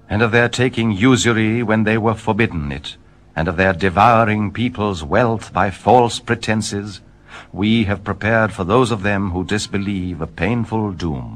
and of their taking usury when they were forbidden it, and of their devouring people's wealth by false pretenses, we have prepared for those of them who disbelieve a painful doom.